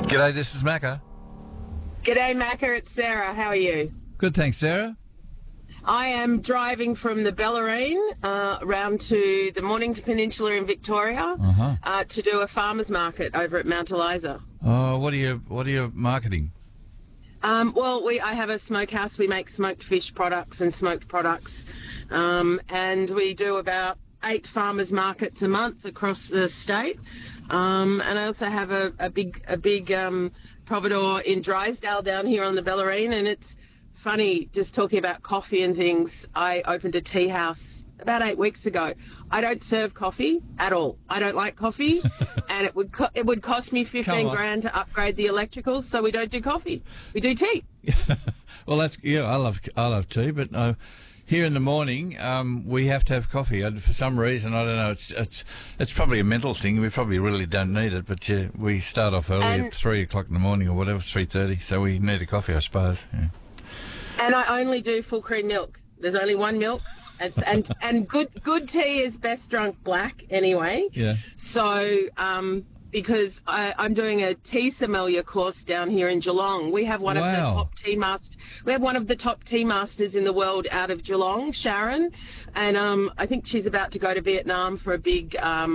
G'day, this is Macca. G'day, Macca. It's Sarah. How are you? Good, thanks, Sarah. I am driving from the Bellarine round to the Mornington Peninsula in Victoria to do a farmers market over at Mount Eliza. Oh, what are you marketing? I have a smokehouse. We make smoked fish products and smoked products, and we do about 8 farmers markets a month across the state. And I also have a big providor in Drysdale down here on the Bellarine, and it's funny just talking about coffee and things. I opened a tea house about 8 weeks ago. I don't serve coffee at all. I don't like coffee, and it would cost me 15 grand to upgrade the electricals, so we don't do coffee. We do tea. Well, I love tea, but here in the morning we have to have coffee. For some reason, I don't know. It's probably a mental thing. We probably really don't need it, but we start off early at 3 o'clock in the morning or whatever, 3:30. So we need a coffee, I suppose. Yeah. And I only do full cream milk. There's only one milk. And good tea is best drunk black anyway. Yeah. So because I'm doing a tea sommelier course down here in Geelong. We have one of the top tea masters. We have one of the top tea masters in the world out of Geelong, Sharon, and I think she's about to go to Vietnam for a big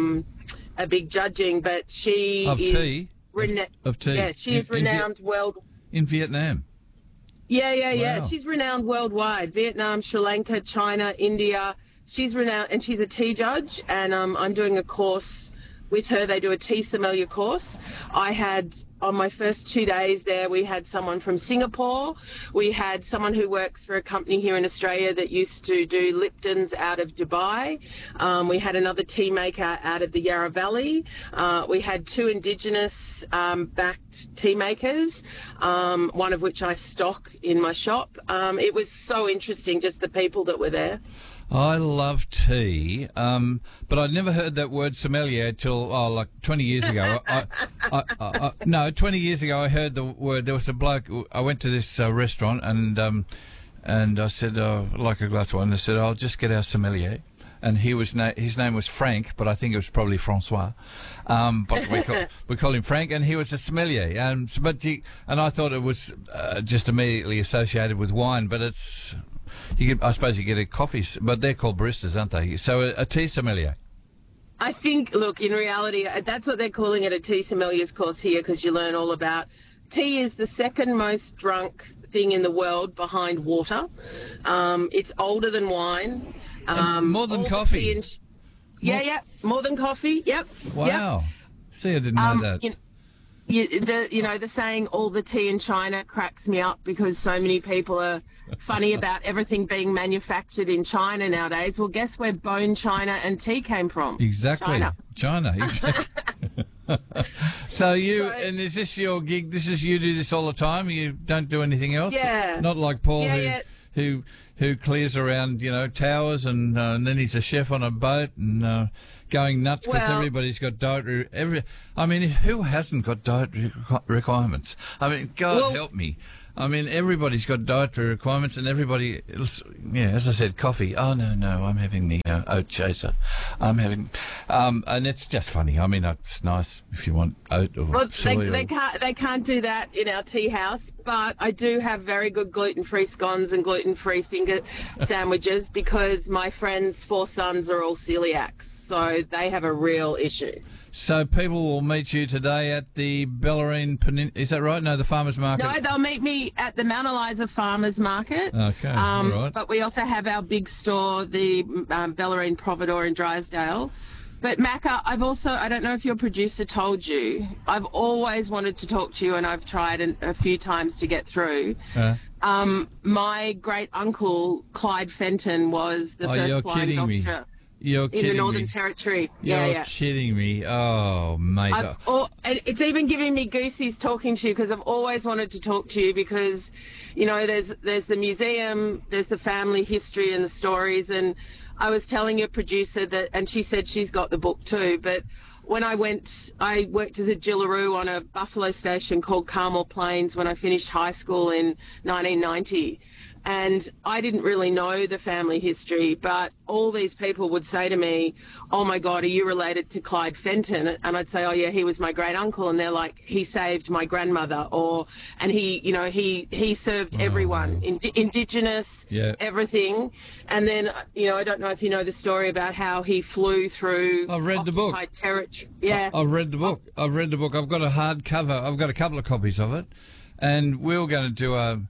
judging. But she of is tea. Of tea. Yeah, she is renowned world. In Vietnam. Yeah. Wow. She's renowned worldwide. Vietnam, Sri Lanka, China, India. She's renowned, and she's a tea judge. And I'm doing a course with her. They do a tea sommelier course. I had, on my first 2 days there, we had someone from Singapore. We had someone who works for a company here in Australia that used to do Lipton's out of Dubai. We had another tea maker out of the Yarra Valley. We had 2 Indigenous backed tea makers, one of which I stock in my shop. It was so interesting, just the people that were there. I love tea, but I'd never heard that word sommelier until, like 20 years ago. 20 years ago I heard the word. There was a bloke, I went to this restaurant and I said, I'd like a glass of wine. They said, I'll just get our sommelier. And his name was Frank, but I think it was probably Francois. But we call him Frank, and he was a sommelier. And I thought it was just immediately associated with wine, but it's... I suppose you get a coffee, but they're called baristas, aren't they? So a tea sommelier. I think, look, in reality, that's what they're calling it, a tea sommelier's course here, because you learn all about... Tea is the second most drunk thing in the world behind water. It's older than wine. More than coffee? More than coffee, yep. Wow. Yep. See, I didn't know that. The saying, all the tea in China cracks me up because so many people are funny about everything being manufactured in China nowadays. Well, guess where bone china and tea came from? Exactly. China. Exactly. And is this your gig? You do this all the time? You don't do anything else? Yeah. Not like Paul who clears around, towers and then he's a chef on a boat and... going nuts because everybody's got dietary... who hasn't got dietary requirements? God help me. Everybody's got dietary requirements and everybody... as I said, coffee. Oh, no, I'm having the oat chaser. I'm having... and it's just funny. It's nice if you want oat or soy. They can't do that in our tea house, but I do have very good gluten-free scones and gluten-free finger sandwiches because my friends' 4 sons are all celiacs. So they have a real issue. So people will meet you today at the Bellarine Peninsula. Is that right? No, the farmers market. No, they'll meet me at the Mount Eliza Farmers Market. Okay, all right. But we also have our big store, the Bellarine Providor in Drysdale. But Macca, I don't know if your producer told you, I've always wanted to talk to you and I've tried a few times to get through. My great uncle, Clyde Fenton, was the first flying doctor. You're kidding me. In the Northern Territory. You're kidding me. Oh, mate. And it's even giving me goosies talking to you because I've always wanted to talk to you because, there's the museum, there's the family history and the stories. And I was telling your producer that, and she said she's got the book too, but when I worked as a Jillaroo on a buffalo station called Carmel Plains when I finished high school in 1990. And I didn't really know the family history, but all these people would say to me, "Oh my God, are you related to Clyde Fenton?" And I'd say, "Oh yeah, he was my great uncle." And they're like, "He saved my grandmother," and he served everyone, Indigenous, everything. And then, I don't know if you know the story about how he flew through. I've read the book. Territory. Yeah. I've read the book. I've got a hardcover. I've got a couple of copies of it, and we're going to do a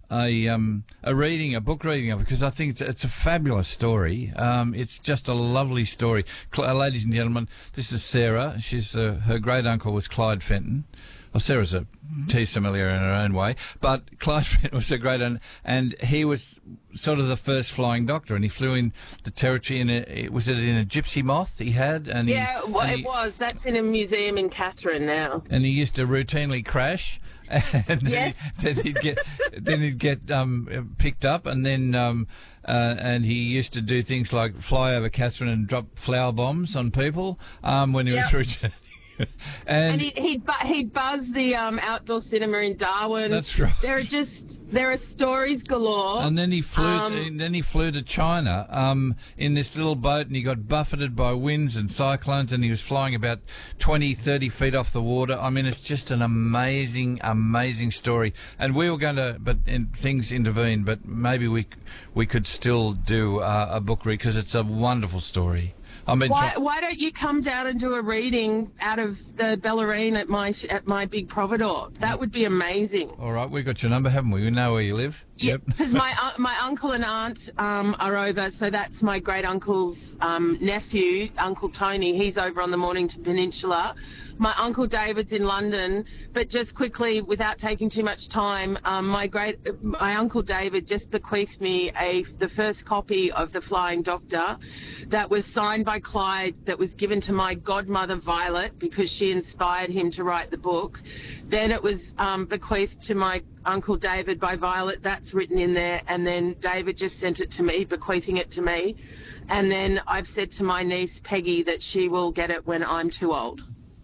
book reading of it, because I think it's a fabulous story. It's just a lovely story. Ladies and gentlemen, this is Sarah. She's her great uncle was Clyde Fenton. Well, Sarah's a tea sommelier in her own way, but Clyde Fenton was a great one, and he was sort of the first flying doctor, and he flew in the territory in a Gypsy Moth he had? And it was. That's in a museum in Katherine now. And he used to routinely crash. And yes. then he'd get picked up, and then and he used to do things like fly over Katherine and drop flower bombs on people when he was returning. And he'd buzz the outdoor cinema in Darwin. That's right. There are stories galore. And then he flew to China in this little boat, and he got buffeted by winds and cyclones, and he was flying about 20, 30 feet off the water. I mean, it's just an amazing, amazing story. And we were going to, things intervened, but maybe we could still do a book read, because it's a wonderful story. Why don't you come down and do a reading out of the Bellarine at my Big Providore? That would be amazing. All right, we got your number, haven't we? We know where you live. Yeah, because my uncle and aunt are over, so that's my great uncle's nephew, Uncle Tony. He's over on the Mornington Peninsula. My Uncle David's in London, but just quickly, without taking too much time, my Uncle David just bequeathed me the first copy of The Flying Doctor that was signed by Clyde, that was given to my godmother Violet, because she inspired him to write the book. Then it was bequeathed to my Uncle David by Violet. That's written in there. And then David just sent it to me, bequeathing it to me. And then I've said to my niece Peggy that she will get it when I'm too old.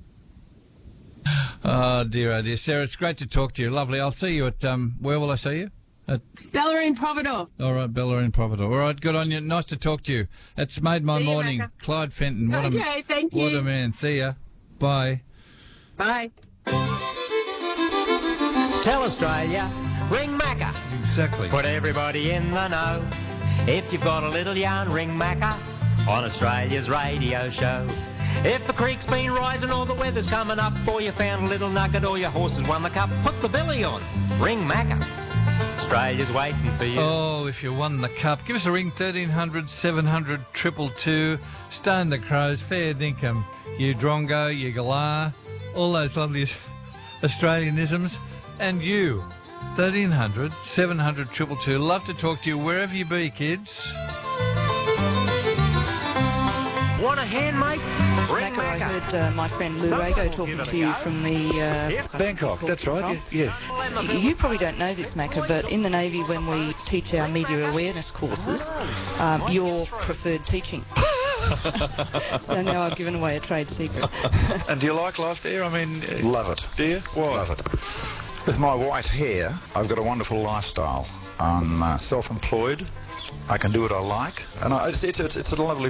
Oh dear, Sarah, it's great to talk to you. Lovely. I'll see you at where will I see you? At Bellarine Providore. All right, Bellarine Providore. All right, good on you. Nice to talk to you. It's made my morning. Macca. Clyde Fenton. Thank you. What a man. See ya. Bye. Bye. Tell Australia, ring Macca. Exactly. Put everybody in the know. If you've got a little yarn, ring Macca on Australia's radio show. If the creek's been rising or the weather's coming up, or you found a little nugget or your horse has won the cup, put the billy on. Ring Macca. Australia's waiting for you. Oh, if you won the cup, give us a ring, 1300 700 222. Stone the Crows, fair dinkum, you drongo, you galah, all those lovely Australianisms. And you, 1300 700 222. Love to talk to you wherever you be, kids. Want a hand, mate? Ring Macca, I Macca. heard my friend Lou Rago talking to you from the... Bangkok, that's right, yeah. You probably don't know this, Macca, but in the Navy, when we teach our media awareness courses, you're preferred teaching. So now I've given away a trade secret. And do you like life there? I mean... Love it. Do you? Why? Love it. With my white hair, I've got a wonderful lifestyle. I'm self-employed. I can do what I like. And it's a lovely